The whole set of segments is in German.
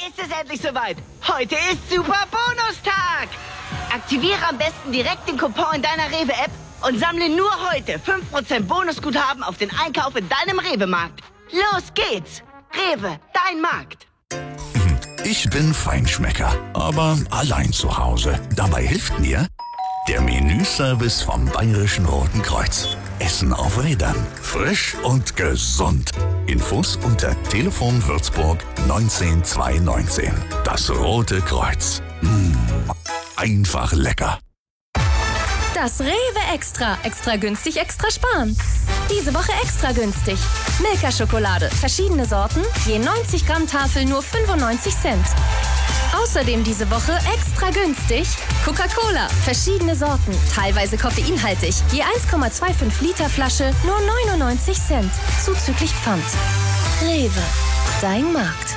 ist es endlich soweit. Heute ist Super Bonustag. Aktiviere am besten direkt den Coupon in deiner Rewe-App und sammle nur heute 5% Bonusguthaben auf den Einkauf in deinem Rewe-Markt. Los geht's. Rewe, dein Markt. Ich bin Feinschmecker, aber allein zu Hause. Dabei hilft mir der Menüservice vom Bayerischen Roten Kreuz. Essen auf Rädern. Frisch und gesund. Infos unter Telefon Würzburg 19219. Das Rote Kreuz. Einfach lecker. Das Rewe Extra. Extra günstig, extra sparen. Diese Woche extra günstig. Milka-Schokolade. Verschiedene Sorten. Je 90 Gramm Tafel nur 95 Cent. Außerdem diese Woche extra günstig. Coca-Cola. Verschiedene Sorten. Teilweise koffeinhaltig. Je 1,25 Liter Flasche nur 99 Cent. Zuzüglich Pfand. Rewe. Dein Markt.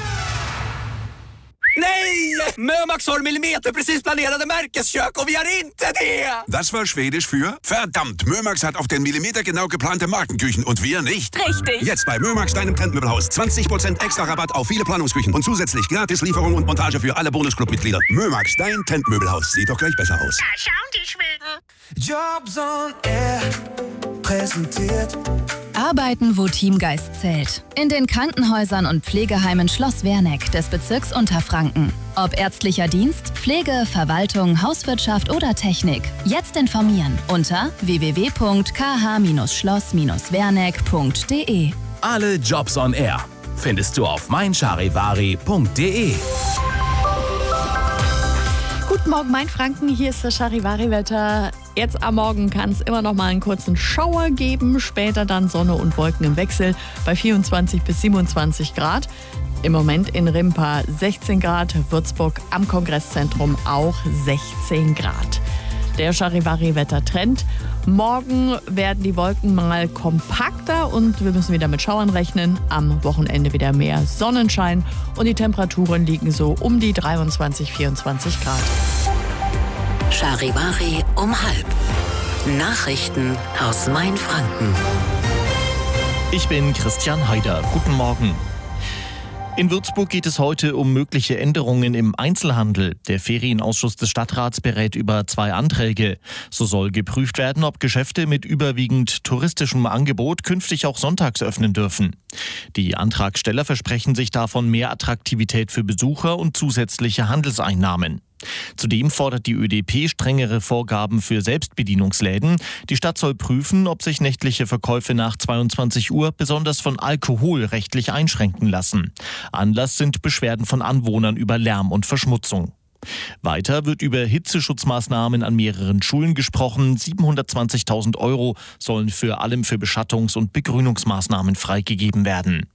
Nej! Mömax har millimeter precis planerade märkeskök och vi har inte det! Das war Schwedisch für verdammt. Mömax hat auf den Millimeter genau geplante Markenküchen und wir nicht. Richtig. Jetzt bei Mömax, deinem Trendmöbelhaus. 20% extra Rabatt auf viele Planungsküchen und zusätzlich gratis Lieferung und Montage für alle Bonusclub-Mitglieder. Mömax, dein Trendmöbelhaus. Sieht doch gleich besser aus. Da schauen die Schweden. Jobs on Air präsentiert. Arbeiten, wo Teamgeist zählt. In den Krankenhäusern und Pflegeheimen Schloss Werneck des Bezirks Unterfranken. Ob ärztlicher Dienst, Pflege, Verwaltung, Hauswirtschaft oder Technik. Jetzt informieren unter www.kh-schloss-werneck.de. Alle Jobs on Air findest du auf meincharivari.de. Guten Morgen, Mainfranken. Hier ist das Charivari-Wetter. Jetzt am Morgen kann es immer noch mal einen kurzen Schauer geben. Später dann Sonne und Wolken im Wechsel bei 24 bis 27 Grad. Im Moment in Rimpa 16 Grad, Würzburg am Kongresszentrum auch 16 Grad. Der Charivari-Wettertrend. Morgen werden die Wolken mal kompakter und wir müssen wieder mit Schauern rechnen. Am Wochenende wieder mehr Sonnenschein und die Temperaturen liegen so um die 23, 24 Grad. Charivari um 12:30. Nachrichten aus Mainfranken. Ich bin Christian Haider. Guten Morgen. In Würzburg geht es heute um mögliche Änderungen im Einzelhandel. Der Ferienausschuss des Stadtrats berät über 2 Anträge. So soll geprüft werden, ob Geschäfte mit überwiegend touristischem Angebot künftig auch sonntags öffnen dürfen. Die Antragsteller versprechen sich davon mehr Attraktivität für Besucher und zusätzliche Handelseinnahmen. Zudem fordert die ÖDP strengere Vorgaben für Selbstbedienungsläden. Die Stadt soll prüfen, ob sich nächtliche Verkäufe nach 22 Uhr besonders von Alkohol rechtlich einschränken lassen. Anlass sind Beschwerden von Anwohnern über Lärm und Verschmutzung. Weiter wird über Hitzeschutzmaßnahmen an mehreren Schulen gesprochen. 720.000 € sollen vor allem für Beschattungs- und Begrünungsmaßnahmen freigegeben werden.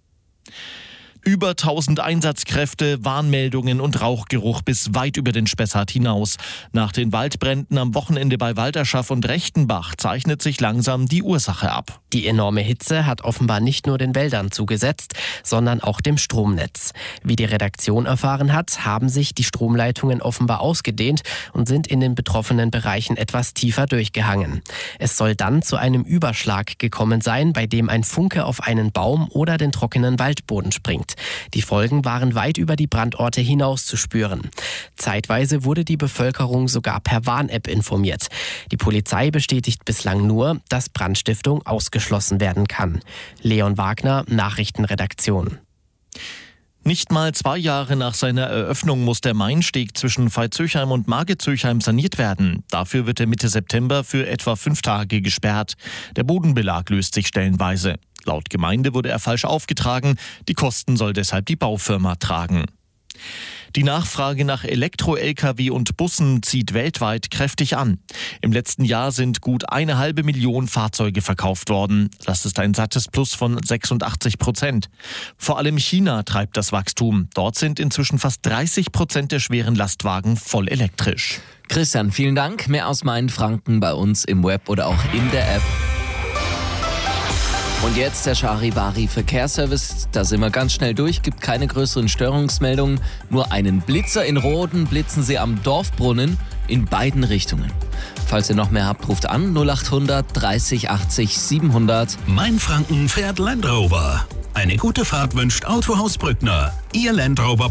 Über 1000 Einsatzkräfte, Warnmeldungen und Rauchgeruch bis weit über den Spessart hinaus. Nach den Waldbränden am Wochenende bei Walterschaff und Rechtenbach zeichnet sich langsam die Ursache ab. Die enorme Hitze hat offenbar nicht nur den Wäldern zugesetzt, sondern auch dem Stromnetz. Wie die Redaktion erfahren hat, haben sich die Stromleitungen offenbar ausgedehnt und sind in den betroffenen Bereichen etwas tiefer durchgehangen. Es soll dann zu einem Überschlag gekommen sein, bei dem ein Funke auf einen Baum oder den trockenen Waldboden springt. Die Folgen waren weit über die Brandorte hinaus zu spüren. Zeitweise wurde die Bevölkerung sogar per Warn-App informiert. Die Polizei bestätigt bislang nur, dass Brandstiftung ausgeschlossen werden kann. Leon Wagner, Nachrichtenredaktion. Nicht mal 2 Jahre nach seiner Eröffnung muss der Mainsteg zwischen Veitshöchheim und Margitshöchheim saniert werden. Dafür wird er Mitte September für etwa 5 Tage gesperrt. Der Bodenbelag löst sich stellenweise. Laut Gemeinde wurde er falsch aufgetragen. Die Kosten soll deshalb die Baufirma tragen. Die Nachfrage nach Elektro-Lkw und Bussen zieht weltweit kräftig an. Im letzten Jahr sind gut 1,5 Millionen Fahrzeuge verkauft worden. Das ist ein sattes Plus von 86%. Vor allem China treibt das Wachstum. Dort sind inzwischen fast 30% der schweren Lastwagen voll elektrisch. Christian, vielen Dank. Mehr aus Mainfranken bei uns im Web oder auch in der App. Und jetzt der Charivari Verkehrsservice. Da sind wir ganz schnell durch, gibt keine größeren Störungsmeldungen. Nur einen Blitzer in Roden blitzen sie am Dorfbrunnen in beiden Richtungen. Falls ihr noch mehr habt, ruft an 0800 30 80 700. Mainfranken fährt Land Rover. Eine gute Fahrt wünscht Autohaus Brückner. Ihr Land Rover